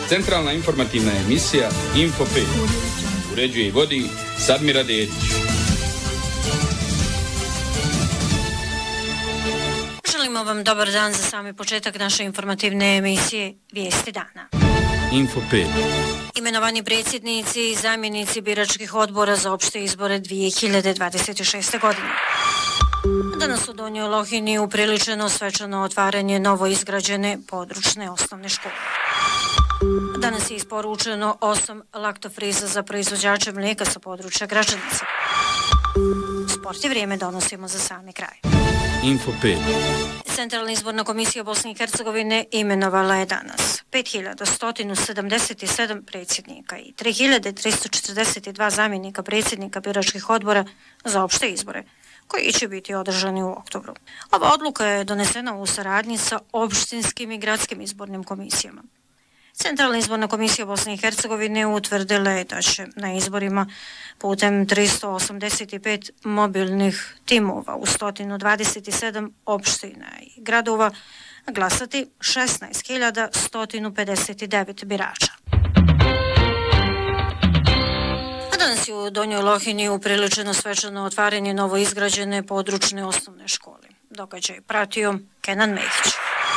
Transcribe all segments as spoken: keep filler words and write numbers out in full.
Centralna informativna emisija Info pet. Uređuje i vodi Sadmira Dedić. Želimo vam dobar dan za sami početak naše informativne emisije Vijesti dana. Info pet. Imenovani predsjednici i zamjenici biračkih odbora za opšte izbore dvije hiljade dvadeset šeste. godine. Danas u Donjoj Lohini upriličeno svečano otvaranje novo izgrađene područne osnovne škole. Danas je isporučeno osam laktofriza za proizvođače mlijeka sa područja Gračanice. Sport i vrijeme donosimo za sami kraj. Info pet. Centralna izborna komisija Bosne i Hercegovine imenovala je danas pet hiljada sto sedamdeset sedam predsjednika i tri hiljade tristo četrdeset dva zamjenika predsjednika biračkih odbora za opšte izbore, koji će biti održani u oktobru. Ova odluka je donesena u saradnji sa opštinskim i gradskim izbornim komisijama. Centralna izborna komisija Bosne i Hercegovine utvrdila je da će na izborima putem tristo osamdeset pet mobilnih timova u sto dvadeset sedam opština i gradova glasati šesnaest hiljada sto pedeset devet birača. A danas je u Donjoj Lohini upriličeno svečano otvaranje novo izgrađene područne osnovne škole. Događaj pratio Kenan Mehić.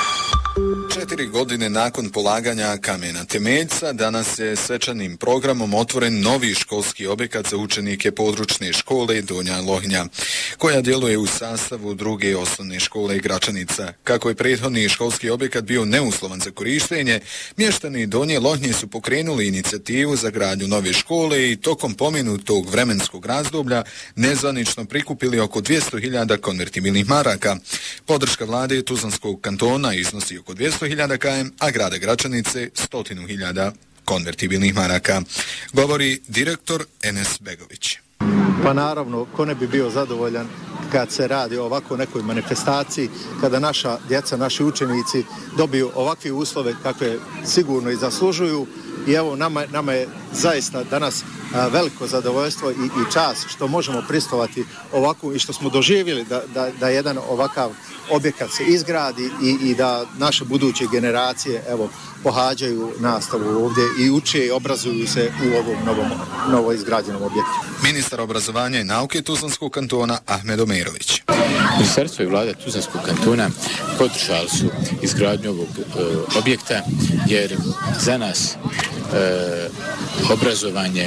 Četiri godine nakon polaganja kamena temeljca, danas je svečanim programom otvoren novi školski objekat za učenike područne škole Donja Lohinja, koja djeluje u sastavu druge osnovne škole Gračanica. Kako je prethodni školski objekat bio neuslovan za korištenje, mještani Donje Lohnje su pokrenuli inicijativu za gradnju nove škole i tokom pomenutog vremenskog razdoblja nezvanično prikupili oko dvjesto hiljada konvertibilnih maraka. Podrška vlade Tuzlanskog kantona iznosi oko dvjesto hiljada km, a grada Gračanice sto hiljada konvertibilnih maraka, govori direktor Enes Begović. Pa naravno, ko ne bi bio zadovoljan kad se radi o ovako nekoj manifestaciji, kada naša djeca, naši učenici dobiju ovakve uslove kakve sigurno i zaslužuju. I evo, nama, nama je zaista danas a, veliko zadovoljstvo i, i čast što možemo pristovati ovako i što smo doživjeli da, da, da jedan ovakav objekat se izgradi i, i da naše buduće generacije evo, pohađaju nastavu ovdje i uče i obrazuju se u ovom novom, novo izgrađenom objektu. Ministar obrazovanja i nauke Tuzlanskog kantona Ahmed Omerović. Ministarstvo i vlada Tuzlanskog kantona podržali su izgradnju ovog e, objekta jer za nas e, obrazovanje e,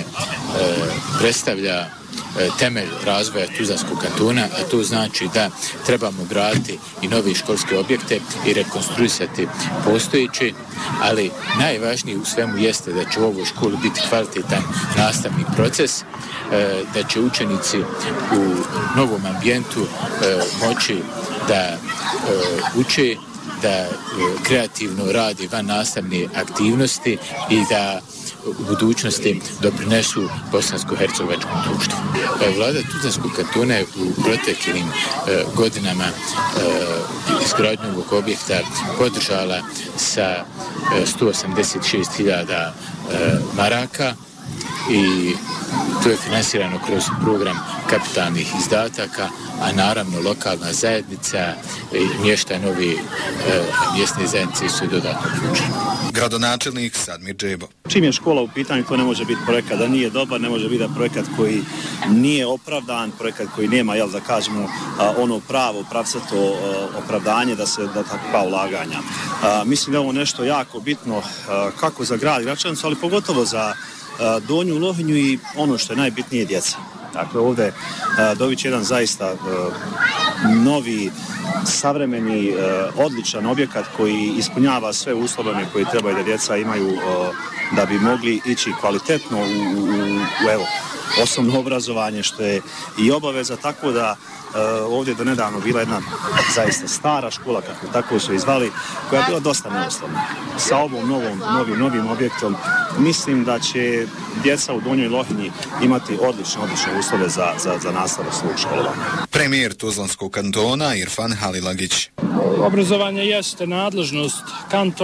predstavlja temelj razvoja Tuzlanskog kantona, a to znači da trebamo graditi i nove školske objekte i rekonstruisati postojeći, ali najvažnije u svemu jeste da će u ovoj školi biti kvalitetan nastavni proces, da će učenici u novom ambijentu moći da uče, da kreativno radi van nastavne aktivnosti i da u budućnosti doprinesu bosansko-hercegovačkom društvu. Vlada Tuzlanskog kantona je u proteklim e, godinama e, izgradnju ovog objekta podržala sa e, sto osamdeset šest hiljada e, maraka i to je finansirano kroz program kapitalnih izdataka, a naravno lokalna zajednica i mještanovi e, mjesne zajednice su dodatno uključeni. Gradonačelnik Sadmir Džebo. Čim je škola u pitanju, to ne može biti projekat da nije dobar, ne može biti da projekat koji nije opravdan, projekat koji nema, jel da kažemo, a, ono pravo, pravcato a, opravdanje da se da takva ulaganja. A, mislim da je ovo nešto jako bitno a, kako za grad Gračanicu, ali pogotovo za a, Donju Lohinju i ono što je najbitnije, djeca. Dakle, ovdje dobiće jedan zaista a, novi, savremeni, a, odličan objekat koji ispunjava sve uslove koje trebaju da djeca imaju a, da bi mogli ići kvalitetno u, u, u evo, osnovno obrazovanje, što je i obaveza, tako da Uh, ovdje je do nedavno bila jedna zaista stara škola, kako tako su izvali, koja je bila dosta neuslovna. Sa ovom novom, novim, novim objektom mislim da će djeca u Donjoj Lohinji imati odlične, odlične uslove za, za, za nastavu svog školovanja. Premijer Tuzlanskog kantona Irfan Halilagić. Obrazovanje jeste nadležnost kantona